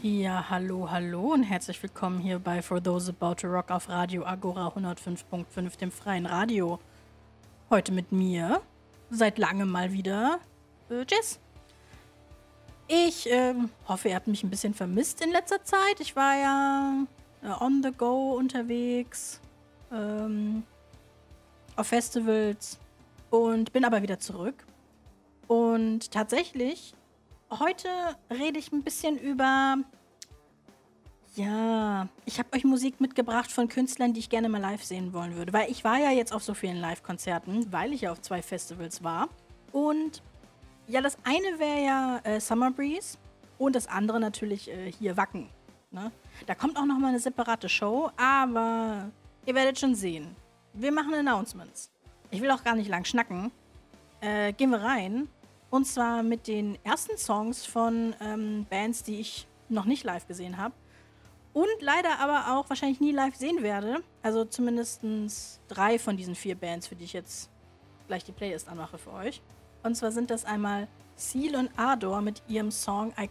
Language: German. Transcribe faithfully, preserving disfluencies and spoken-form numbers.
Ja, hallo, hallo und herzlich willkommen hier bei For Those About to Rock auf Radio Agora hundertfünf Punkt fünf, dem freien Radio. Heute mit mir, seit langem mal wieder, äh, Jess. Ich ähm, hoffe, ihr habt mich ein bisschen vermisst in letzter Zeit. Ich war ja äh, on the go unterwegs, ähm, auf Festivals und bin aber wieder zurück. Und tatsächlich, heute rede ich ein bisschen über... Ja, ich habe euch Musik mitgebracht von Künstlern, die ich gerne mal live sehen wollen würde. Weil ich war ja jetzt auf so vielen Live-Konzerten, weil ich ja auf zwei Festivals war. Und ja, das eine wäre ja äh, Summer Breeze und das andere natürlich äh, hier Wacken. Ne? Da kommt auch noch mal eine separate Show, aber ihr werdet schon sehen. Wir machen Announcements. Ich will auch gar nicht lang schnacken. Äh, gehen wir rein. Und zwar mit den ersten Songs von ähm, Bands, die ich noch nicht live gesehen habe. Und leider aber auch wahrscheinlich nie live sehen werde. Also zumindest drei von diesen vier Bands, für die ich jetzt gleich die Playlist anmache für euch. Und zwar sind das einmal Seal und Ardor mit ihrem Song I